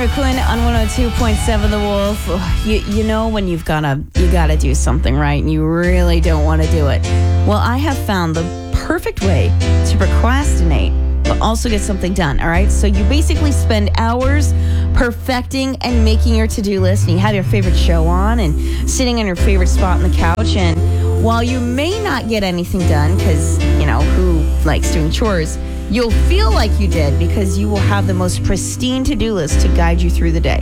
Sarah Quinn on 102.7 The Wolf. You know when you gotta do something, right? And you really don't want to do it. Well, I have found the perfect way to procrastinate, but also get something done, all right? So you basically spend hours perfecting and making your to-do list, and you have your favorite show on and sitting on your favorite spot on the couch. And while you may not get anything done, because, who likes doing chores, you'll feel like you did because you will have the most pristine to-do list to guide you through the day.